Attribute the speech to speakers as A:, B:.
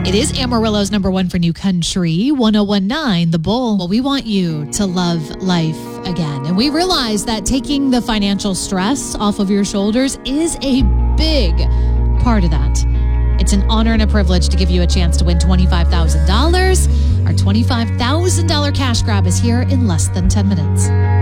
A: It is Amarillo's number one for New Country, 1019 The Bull. Well, we want you to love life again. And we realize that taking the financial stress off of your shoulders is a big part of that. It's an honor and a privilege to give you a chance to win $25,000. Our $25,000 cash grab is here in less than 10 minutes.